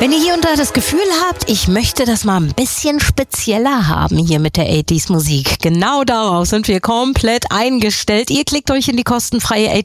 Wenn ihr hier und da das Gefühl habt, ich möchte das mal ein bisschen spezieller haben hier mit der 80s Musik, genau darauf sind wir komplett eingestellt. Ihr klickt euch in die kostenfreie